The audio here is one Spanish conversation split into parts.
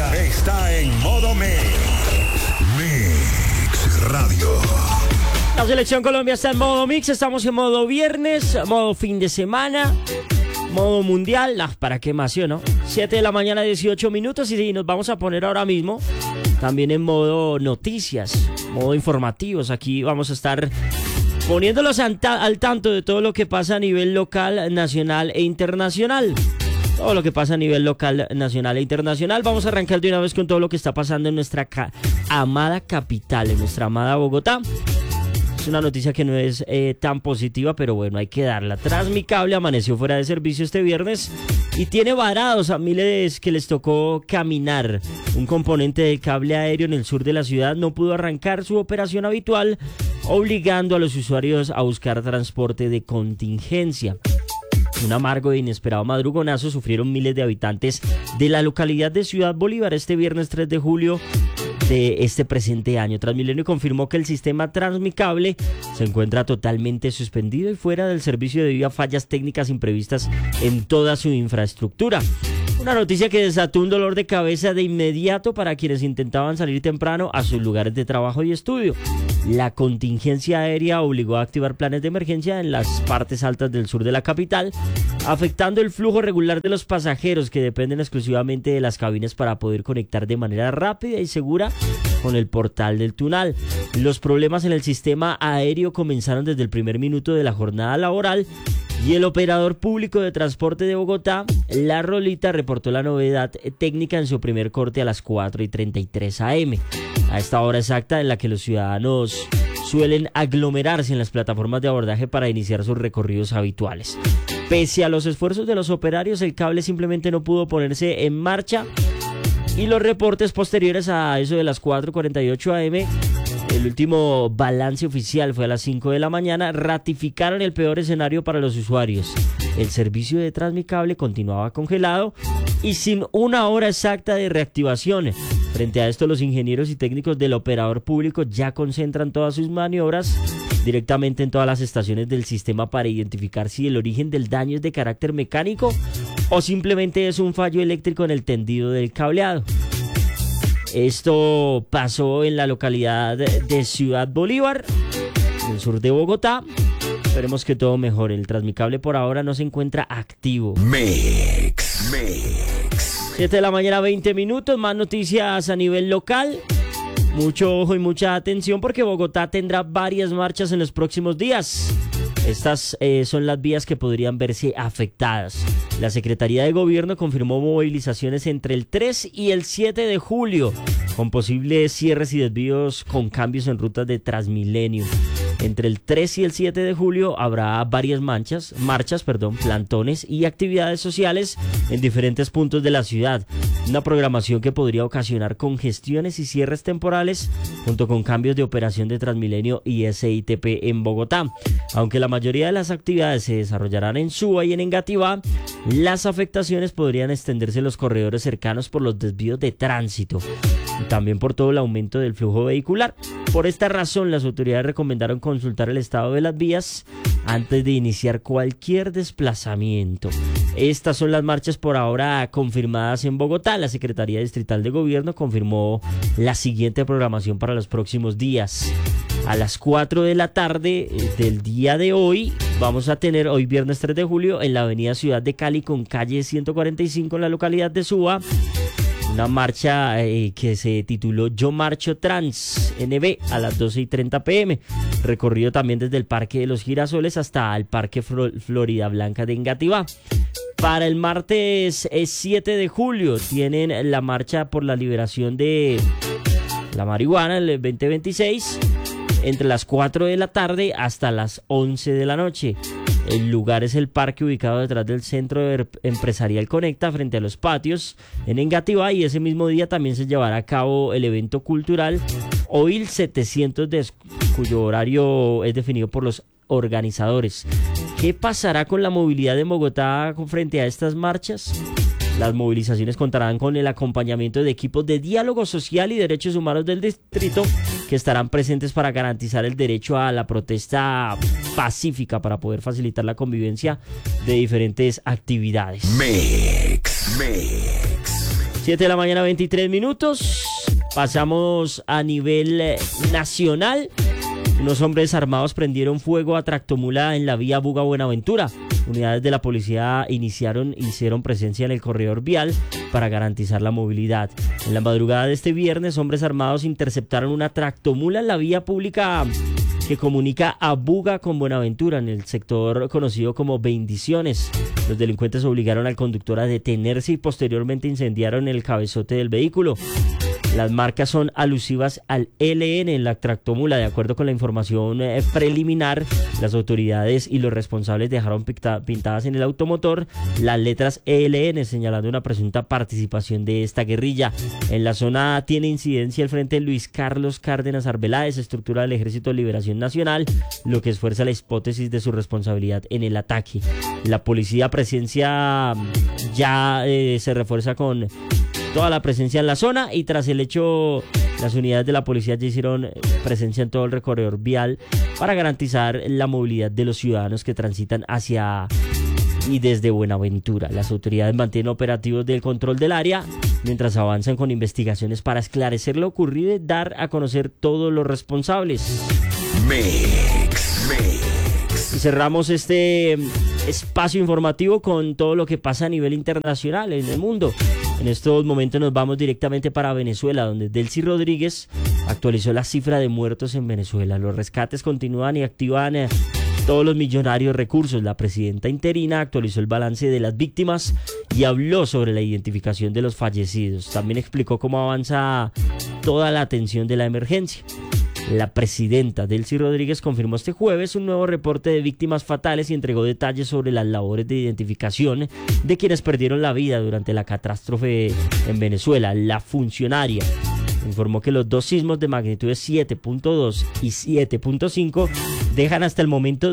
está en modo Mix. Mix Radio. La selección Colombia está en modo Mix. Estamos en modo viernes, modo fin de semana, modo mundial. ¿Para qué más, no? 7 de la mañana, 18 minutos. Y nos vamos a poner ahora mismo también en modo noticias, modo informativos. Aquí vamos a estar poniéndolos al tanto de todo lo que pasa a nivel local, nacional e internacional. Todo lo que pasa a nivel local, nacional e internacional. Vamos a arrancar de una vez con todo lo que está pasando en nuestra amada capital, en nuestra amada Bogotá. Es una noticia que no es tan positiva, pero bueno, hay que darla. Transmicable amaneció fuera de servicio este viernes y tiene varados a miles que les tocó caminar. Un componente del cable aéreo en el sur de la ciudad no pudo arrancar su operación habitual, obligando a los usuarios a buscar transporte de contingencia. Un amargo e inesperado madrugonazo sufrieron miles de habitantes de la localidad de Ciudad Bolívar este viernes 3 de julio de este presente año. Transmilenio confirmó que el sistema Transmicable se encuentra totalmente suspendido y fuera del servicio debido a fallas técnicas imprevistas en toda su infraestructura. Una noticia que desató un dolor de cabeza de inmediato para quienes intentaban salir temprano a sus lugares de trabajo y estudio. La contingencia aérea obligó a activar planes de emergencia en las partes altas del sur de la capital, afectando el flujo regular de los pasajeros que dependen exclusivamente de las cabinas para poder conectar de manera rápida y segura con el portal del Tunal. Los problemas en el sistema aéreo comenzaron desde el primer minuto de la jornada laboral y el operador público de transporte de Bogotá, La Rolita, reportó la novedad técnica en su primer corte a las 4:33 am. A esta hora exacta en la que los ciudadanos suelen aglomerarse en las plataformas de abordaje para iniciar sus recorridos habituales. Pese a los esfuerzos de los operarios, el cable simplemente no pudo ponerse en marcha y los reportes posteriores a eso de las 4:48 am, el último balance oficial fue a las 5 de la mañana, ratificaron el peor escenario para los usuarios. El servicio de Transmicable continuaba congelado y sin una hora exacta de reactivación. Frente a esto, los ingenieros y técnicos del operador público ya concentran todas sus maniobras directamente en todas las estaciones del sistema para identificar si el origen del daño es de carácter mecánico o simplemente es un fallo eléctrico en el tendido del cableado. Esto pasó en la localidad de Ciudad Bolívar, en el sur de Bogotá. Esperemos que todo mejore. El Transmicable por ahora no se encuentra activo. Mix. 7 de la mañana, 20 minutos. Más noticias a nivel local. Mucho ojo y mucha atención porque Bogotá tendrá varias marchas en los próximos días. Estas son las vías que podrían verse afectadas. La Secretaría de Gobierno confirmó movilizaciones entre el 3 y el 7 de julio, con posibles cierres y desvíos con cambios en rutas de Transmilenio. Entre el 3 y el 7 de julio habrá varias marchas, plantones y actividades sociales en diferentes puntos de la ciudad. Una programación que podría ocasionar congestiones y cierres temporales junto con cambios de operación de Transmilenio y SITP en Bogotá. Aunque la mayoría de las actividades se desarrollarán en Suba y en Engativá, las afectaciones podrían extenderse en los corredores cercanos por los desvíos de tránsito y también por todo el aumento del flujo vehicular. Por esta razón, las autoridades recomendaron consultar el estado de las vías antes de iniciar cualquier desplazamiento. Estas son las marchas por ahora confirmadas en Bogotá. La Secretaría Distrital de Gobierno confirmó la siguiente programación para los próximos días. A las 4 de la tarde del día de hoy vamos a tener, hoy viernes 3 de julio, en la avenida Ciudad de Cali con calle 145 en la localidad de Suba, una marcha que se tituló Yo Marcho Trans NB a las 12:30 p.m. Recorrido también desde el Parque de los Girasoles hasta el Parque Florida Blanca de Engativá. Para el martes 7 de julio tienen la marcha por la liberación de la marihuana, el 2026, entre las 4 de la tarde hasta las 11 de la noche. El lugar es el parque ubicado detrás del Centro Empresarial Conecta frente a los patios en Engativá, y ese mismo día también se llevará a cabo el evento cultural OIL 710, cuyo horario es definido por los organizadores. ¿Qué pasará con la movilidad en Bogotá frente a estas marchas? Las movilizaciones contarán con el acompañamiento de equipos de diálogo social y derechos humanos del distrito que estarán presentes para garantizar el derecho a la protesta pacífica para poder facilitar la convivencia de diferentes actividades. Mix. 7 de la mañana, 23 minutos. Pasamos a nivel nacional. Unos hombres armados prendieron fuego a tractomula en la vía Buga-Buenaventura. Unidades de la policía hicieron presencia en el corredor vial para garantizar la movilidad. En la madrugada de este viernes, hombres armados interceptaron una tractomula en la vía pública que comunica a Buga con Buenaventura, en el sector conocido como Bendiciones. Los delincuentes obligaron al conductor a detenerse y posteriormente incendiaron el cabezote del vehículo. Las marcas son alusivas al ELN en la tractomula. De acuerdo con la información preliminar, las autoridades y los responsables dejaron pintadas en el automotor las letras ELN, señalando una presunta participación de esta guerrilla. En la zona tiene incidencia el Frente Luis Carlos Cárdenas Arbeláez, estructura del Ejército de Liberación Nacional, lo que esfuerza la hipótesis de su responsabilidad en el ataque. La policía presencia ya se refuerza con toda la presencia en la zona, y tras el hecho las unidades de la policía ya hicieron presencia en todo el recorredor vial para garantizar la movilidad de los ciudadanos que transitan hacia y desde Buenaventura. Las autoridades mantienen operativos del control del área mientras avanzan con investigaciones para esclarecer lo ocurrido y dar a conocer todos los responsables. Mix. Y cerramos este espacio informativo con todo lo que pasa a nivel internacional en el mundo. En estos momentos nos vamos directamente para Venezuela, donde Delcy Rodríguez actualizó la cifra de muertos en Venezuela. Los rescates continúan y activan todos los millonarios recursos. La presidenta interina actualizó el balance de las víctimas y habló sobre la identificación de los fallecidos. También explicó cómo avanza toda la atención de la emergencia. La presidenta Delcy Rodríguez confirmó este jueves un nuevo reporte de víctimas fatales y entregó detalles sobre las labores de identificación de quienes perdieron la vida durante la catástrofe en Venezuela. La funcionaria informó que los dos sismos de magnitudes 7.2 y 7.5 dejan hasta el momento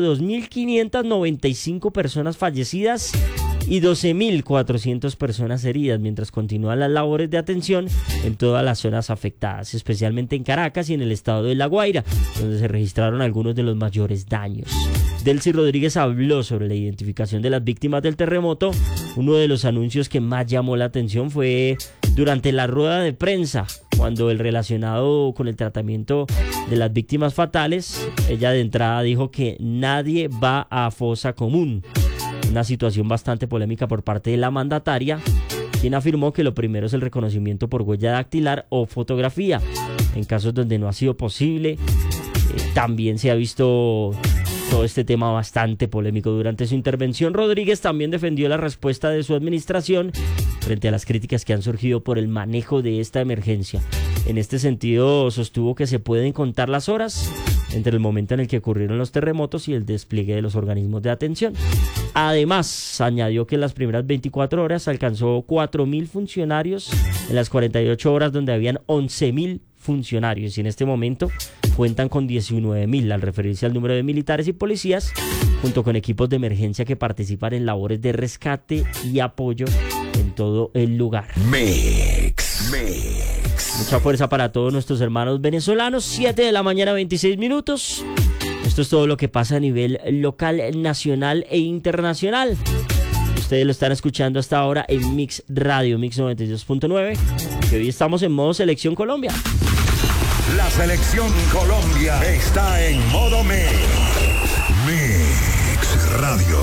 2.595 personas fallecidas y 12.400 personas heridas, mientras continúan las labores de atención en todas las zonas afectadas, especialmente en Caracas y en el estado de La Guaira, donde se registraron algunos de los mayores daños. Delcy Rodríguez habló sobre la identificación de las víctimas del terremoto. Uno de los anuncios que más llamó la atención fue durante la rueda de prensa, cuando el relacionado con el tratamiento de las víctimas fatales, ella de entrada dijo que nadie va a fosa común. Una situación bastante polémica por parte de la mandataria, quien afirmó que lo primero es el reconocimiento por huella dactilar o fotografía. En casos donde no ha sido posible, también se ha visto todo este tema bastante polémico. Durante su intervención, Rodríguez también defendió la respuesta de su administración frente a las críticas que han surgido por el manejo de esta emergencia. En este sentido, sostuvo que se pueden contar las horas entre el momento en el que ocurrieron los terremotos y el despliegue de los organismos de atención. Además, añadió que en las primeras 24 horas alcanzó 4.000 funcionarios en las 48 horas donde habían 11.000 funcionarios, y en este momento cuentan con 19.000 al referirse al número de militares y policías, junto con equipos de emergencia que participan en labores de rescate y apoyo en todo el lugar. Mix. Mucha fuerza para todos nuestros hermanos venezolanos. 7 de la mañana, 26 minutos. Esto es todo lo que pasa a nivel local, nacional e internacional. Ustedes lo están escuchando hasta ahora en Mix Radio, Mix 92.9, que hoy estamos en modo Selección Colombia. La Selección Colombia está en modo Mix. Mix Radio.